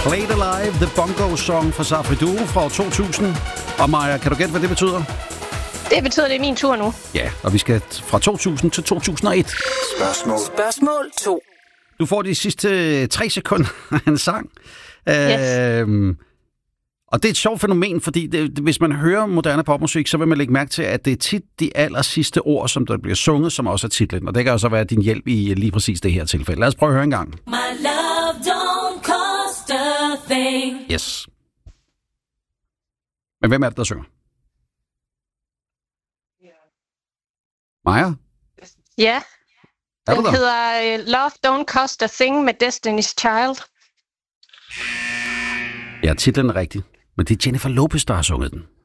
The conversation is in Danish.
Played Alive, The Bongo Song fra Safri Duo fra år 2000. Og Maja, kan du gætte, hvad det betyder? Det betyder, det er min tur nu. Ja, og vi skal fra 2000 til 2001. Spørgsmål 2. Du får de sidste 3 sekunder af en sang. Yes. Og det er et sjovt fænomen, fordi hvis man hører moderne popmusik, så vil man lægge mærke til, at det er tit de aller sidste ord, som der bliver sunget, som også er titlen. Og det kan også være din hjælp i lige præcis det her tilfælde. Lad os prøve at høre en gang. My love don't cost a thing. Yes. Men hvem er det, der synger? Maja? Ja, Er du den der? hedder Love Don't Cost a Thing med Destiny's Child. Ja, titlen er rigtig. Men det er Jennifer Lopez, der har sunget den.